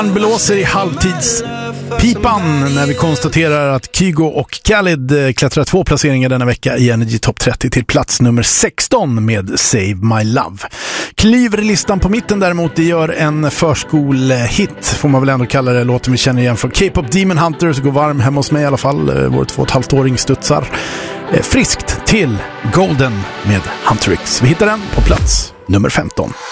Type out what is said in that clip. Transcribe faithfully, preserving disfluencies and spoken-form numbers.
Blåser i halvtidspipan när vi konstaterar att Kygo och Khalid klättrar två placeringar denna vecka i Energy Top trettio till plats nummer sexton med Save My Love. Klyver listan på mitten däremot, det gör en förskolhit, får man väl ändå kalla det. Låten vi känner igen från K-pop Demon Hunters, går varm hemma hos mig i alla fall. Vår två och ett halvt åring studsar friskt till Golden med Hunter X. Vi hittar den på plats nummer femton.